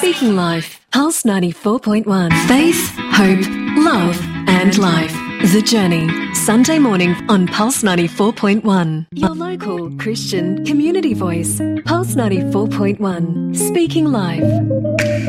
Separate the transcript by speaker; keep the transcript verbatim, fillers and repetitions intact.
Speaker 1: Speaking Life, Pulse ninety-four point one. Faith, hope, love and life. The Journey, Sunday morning on Pulse ninety-four point one. Your local Christian community voice. Pulse ninety-four point one. Speaking Life.